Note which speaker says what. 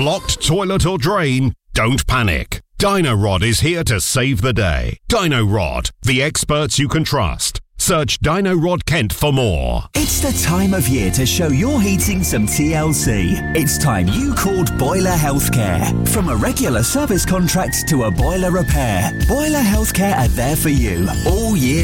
Speaker 1: blocked toilet or drain? Don't panic. Dino-Rod is here to save the day. Dino-Rod, the experts you can trust. Search Dino-Rod Kent for more.
Speaker 2: It's the time of year to show your heating some TLC. It's time you called Boiler Healthcare. From a regular service contract to a boiler repair, Boiler Healthcare are there for you all year